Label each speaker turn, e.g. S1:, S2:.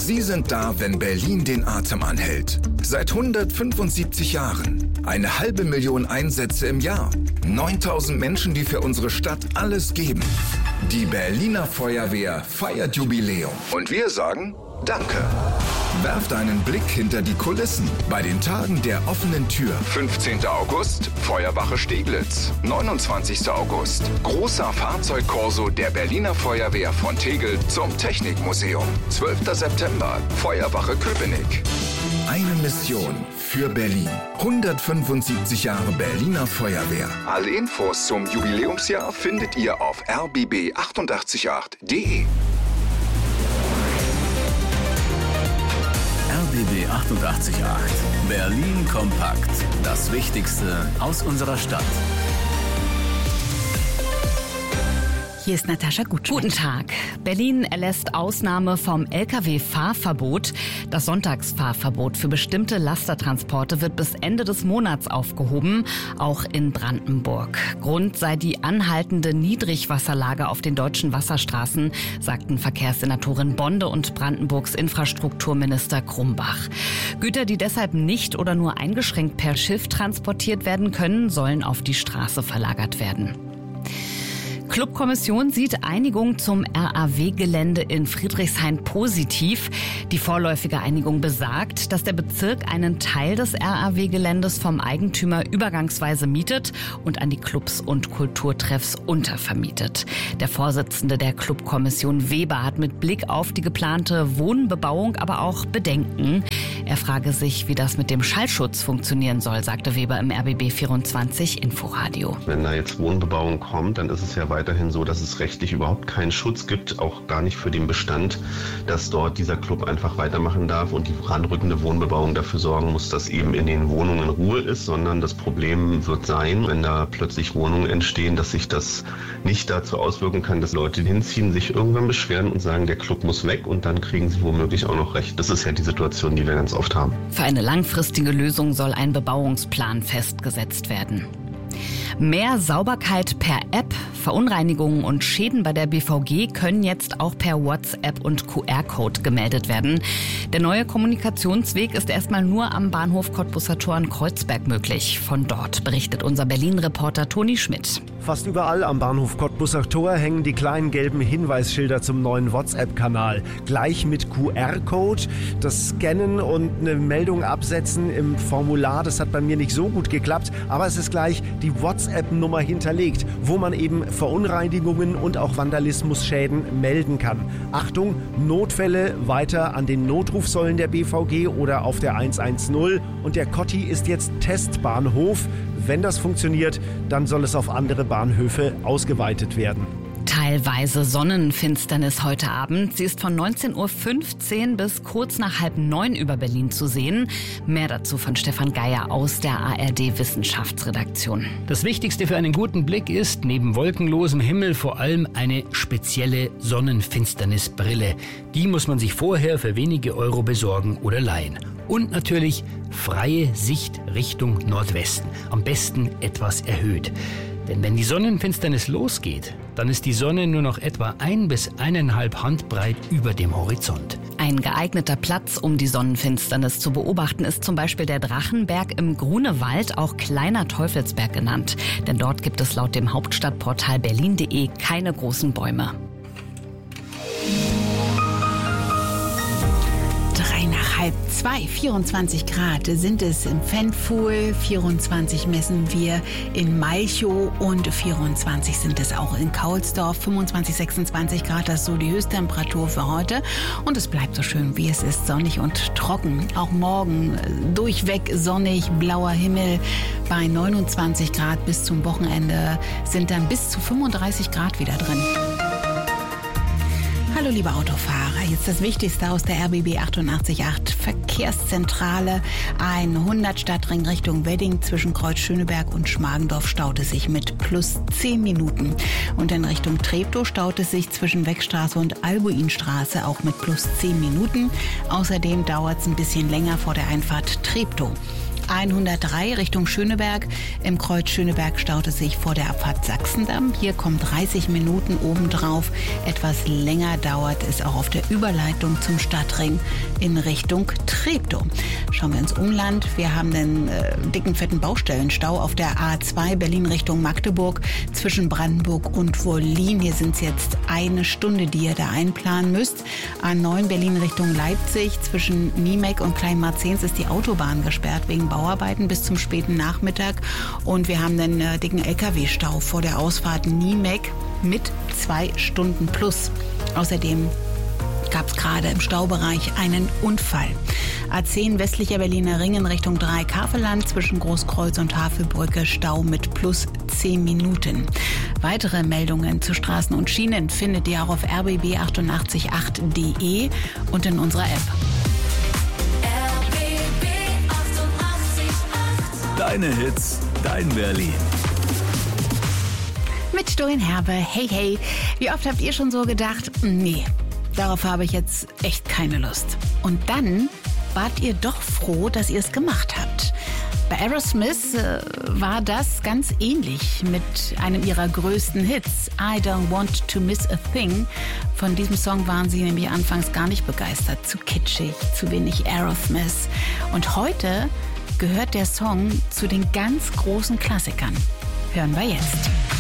S1: Sie sind da, wenn Berlin den Atem anhält. Seit 175 Jahren. 500.000 Einsätze im Jahr. 9.000 Menschen, die für unsere Stadt alles geben. Die Berliner Feuerwehr feiert Jubiläum. Und wir sagen Danke. Werft einen Blick hinter die Kulissen bei den Tagen der offenen Tür. 15. August, Feuerwache Steglitz. 29. August, großer Fahrzeugkorso der Berliner Feuerwehr von Tegel zum Technikmuseum. 12. September, Feuerwache Köpenick. Eine Mission für Berlin. 175 Jahre Berliner Feuerwehr. Alle Infos zum Jubiläumsjahr findet ihr auf rbb888.de.
S2: RBB 888. Berlin kompakt. Das Wichtigste aus unserer Stadt.
S3: Hier ist Natascha Gutschmidt.
S4: Guten Tag. Berlin erlässt Ausnahme vom Lkw-Fahrverbot. Das Sonntagsfahrverbot für bestimmte Lastertransporte wird bis Ende des Monats aufgehoben, auch in Brandenburg. Grund sei die anhaltende Niedrigwasserlage auf den deutschen Wasserstraßen, sagten Verkehrssenatorin Bonde und Brandenburgs Infrastrukturminister Krumbach. Güter, die deshalb nicht oder nur eingeschränkt per Schiff transportiert werden können, sollen auf die Straße verlagert werden. Clubkommission sieht Einigung zum RAW-Gelände in Friedrichshain positiv. Die vorläufige Einigung besagt, dass der Bezirk einen Teil des RAW-Geländes vom Eigentümer übergangsweise mietet und an die Clubs und Kulturtreffs untervermietet. Der Vorsitzende der Clubkommission Weber hat mit Blick auf die geplante Wohnbebauung aber auch Bedenken. Er frage sich, wie das mit dem Schallschutz funktionieren soll, sagte Weber im RBB 24 Inforadio.
S5: Wenn da jetzt Wohnbebauung kommt, dann ist es ja weiterhin so, dass es rechtlich überhaupt keinen Schutz gibt, auch gar nicht für den Bestand, dass dort dieser Club einfach weitermachen darf und die ranrückende Wohnbebauung dafür sorgen muss, dass eben in den Wohnungen Ruhe ist, sondern das Problem wird sein, wenn da plötzlich Wohnungen entstehen, dass sich das nicht dazu auswirken kann, dass Leute hinziehen, sich irgendwann beschweren und sagen, der Club muss weg und dann kriegen sie womöglich auch noch Recht. Das ist ja die Situation, die wir ganz oft haben.
S4: Für eine langfristige Lösung soll ein Bebauungsplan festgesetzt werden. Mehr Sauberkeit per App, Verunreinigungen und Schäden bei der BVG können jetzt auch per WhatsApp und QR-Code gemeldet werden. Der neue Kommunikationsweg ist erstmal nur am Bahnhof Cottbusser Tor in Kreuzberg möglich. Von dort berichtet unser Berlin-Reporter Toni Schmidt.
S6: Fast überall am Bahnhof Cottbusser Tor hängen die kleinen gelben Hinweisschilder zum neuen WhatsApp-Kanal. Gleich mit QR-Code. Das Scannen und eine Meldung absetzen im Formular, das hat bei mir nicht so gut geklappt. Aber es ist gleich die WhatsApp-Nummer hinterlegt, wo man eben Verunreinigungen und auch Vandalismusschäden melden kann. Achtung, Notfälle weiter an den Notrufsäulen der BVG oder auf der 110. Und der Cotti ist jetzt Testbahnhof. Wenn das funktioniert, dann soll es auf andere Bahnhöfe ausgeweitet werden.
S4: Teilweise Sonnenfinsternis heute Abend. Sie ist von 19.15 Uhr bis kurz nach 8:30 über Berlin zu sehen. Mehr dazu von Stefan Geier aus der ARD-Wissenschaftsredaktion.
S7: Das Wichtigste für einen guten Blick ist, neben wolkenlosem Himmel vor allem eine spezielle Sonnenfinsternisbrille. Die muss man sich vorher für wenige Euro besorgen oder leihen. Und natürlich freie Sicht Richtung Nordwesten. Am besten etwas erhöht. Denn wenn die Sonnenfinsternis losgeht, dann ist die Sonne nur noch etwa 1 bis 1,5 Handbreit über dem Horizont.
S4: Ein geeigneter Platz, um die Sonnenfinsternis zu beobachten, ist zum Beispiel der Drachenberg im Grunewald, auch Kleiner Teufelsberg genannt. Denn dort gibt es laut dem Hauptstadtportal berlin.de keine großen Bäume.
S3: 1:03, 24 Grad sind es im Pfändpfuhl, 24 messen wir in Malchow und 24 sind es auch in Kaulsdorf, 25, 26 Grad, das ist so die Höchsttemperatur für heute und es bleibt so schön wie es ist, sonnig und trocken. Auch morgen durchweg sonnig, blauer Himmel bei 29 Grad bis zum Wochenende sind dann bis zu 35 Grad wieder drin. Hallo liebe Autofahrer, jetzt das Wichtigste aus der RBB 88.8 Verkehrszentrale. Ein 100-Stadtring Richtung Wedding zwischen Kreuz Schöneberg und Schmargendorf staut es sich mit plus 10 Minuten. Und in Richtung Treptow staut es sich zwischen Weckstraße und Albuinstraße auch mit plus 10 Minuten. Außerdem dauert es ein bisschen länger vor der Einfahrt Treptow. 103 Richtung Schöneberg. Im Kreuz Schöneberg staut es sich vor der Abfahrt Sachsendamm. Hier kommen 30 Minuten obendrauf. Etwas länger dauert es auch auf der Überleitung zum Stadtring in Richtung Treptow. Schauen wir ins Umland. Wir haben einen dicken, fetten Baustellenstau auf der A2 Berlin Richtung Magdeburg zwischen Brandenburg und Wollin. Hier sind es jetzt 1 Stunde, die ihr da einplanen müsst. A9 Berlin Richtung Leipzig zwischen Niemek und Kleinmarzens ist die Autobahn gesperrt wegen Bauarbeiten bis zum späten Nachmittag. Und wir haben einen dicken LKW-Stau vor der Ausfahrt Niemek mit 2 Stunden plus. Außerdem gab es gerade im Staubereich einen Unfall. A10 westlicher Berliner Ring in Richtung Dreieck-Havelland zwischen Großkreuz und Havelbrücke Stau mit plus 10 Minuten. Weitere Meldungen zu Straßen und Schienen findet ihr auch auf rbb888.de und in unserer App.
S2: RBB 888. Deine Hits, dein Berlin.
S3: Mit Dorian Herbe. Hey, hey. Wie oft habt ihr schon so gedacht, nee, darauf habe ich jetzt echt keine Lust. Und dann wart ihr doch froh, dass ihr es gemacht habt. Bei Aerosmith war das ganz ähnlich mit einem ihrer größten Hits, I Don't Want to Miss a Thing. Von diesem Song waren sie nämlich anfangs gar nicht begeistert. Zu kitschig, zu wenig Aerosmith. Und heute gehört der Song zu den ganz großen Klassikern. Hören wir jetzt.